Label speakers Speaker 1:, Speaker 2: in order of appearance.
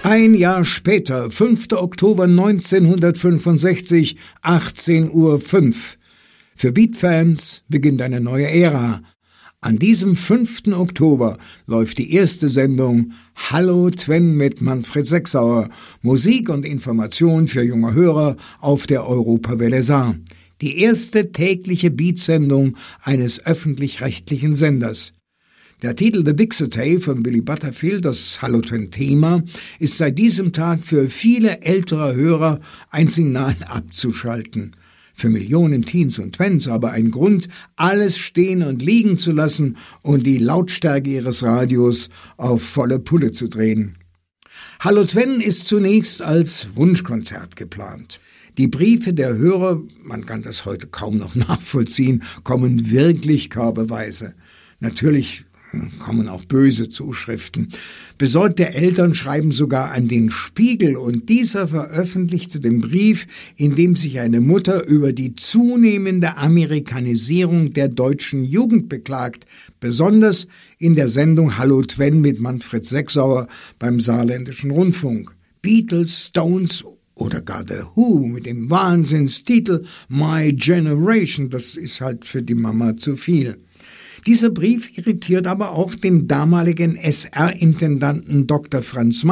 Speaker 1: Ein Jahr später, 5. Oktober 1965, 18:05 Uhr. Für Beat-Fans beginnt eine neue Ära. An diesem 5. Oktober läuft die erste Sendung Hallo Twen mit Manfred Sechsauer, Musik und Information für junge Hörer auf der Europawelle Saar. Die erste tägliche Beat-Sendung eines öffentlich-rechtlichen Senders. Der Titel The Dixie von Billy Butterfield, das Hallo Twen-Thema, ist seit diesem Tag für viele ältere Hörer ein Signal abzuschalten. Für Millionen Teens und Twens aber ein Grund, alles stehen und liegen zu lassen und die Lautstärke ihres Radios auf volle Pulle zu drehen. Hallo Twen ist zunächst als Wunschkonzert geplant. Die Briefe der Hörer, man kann das heute kaum noch nachvollziehen, kommen wirklich körbeweise. Natürlich kommen auch böse Zuschriften. Besorgte Eltern schreiben sogar an den Spiegel und dieser veröffentlichte den Brief, in dem sich eine Mutter über die zunehmende Amerikanisierung der deutschen Jugend beklagt, besonders in der Sendung Hallo Twen mit Manfred Sechsauer beim Saarländischen Rundfunk. Beatles, Stones oder gar The Who mit dem Wahnsinnstitel My Generation, das ist halt für die Mama zu viel. Dieser Brief irritiert aber auch den damaligen SR-Intendanten Dr. Franz